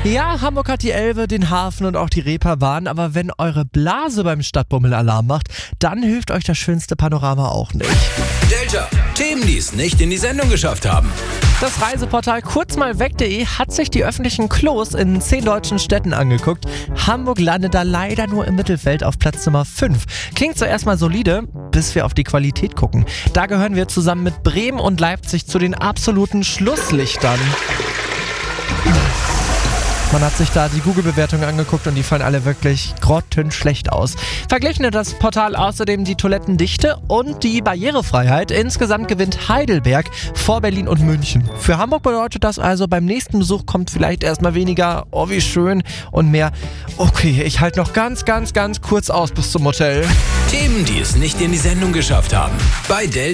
Ja, Hamburg hat die Elbe, den Hafen und auch die Reeperbahn, aber wenn eure Blase beim Stadtbummel Alarm macht, dann hilft euch das schönste Panorama auch nicht. Delta, Themen, die es nicht in die Sendung geschafft haben. Das Reiseportal kurzmalweg.de hat sich die öffentlichen Klos in 10 deutschen Städten angeguckt. Hamburg landet da leider nur im Mittelfeld auf Platz Nummer 5. Klingt zuerst mal solide, bis wir auf die Qualität gucken. Da gehören wir zusammen mit Bremen und Leipzig zu den absoluten Schlusslichtern. Man hat sich da die Google-Bewertungen angeguckt und die fallen alle wirklich grottenschlecht aus. Verglichen hat das Portal außerdem die Toilettendichte und die Barrierefreiheit. Insgesamt gewinnt Heidelberg vor Berlin und München. Für Hamburg bedeutet das also, beim nächsten Besuch kommt vielleicht erstmal weniger, oh wie schön, und mehr, okay, ich halte noch ganz kurz aus bis zum Hotel. Themen, die es nicht in die Sendung geschafft haben. Bei Delta.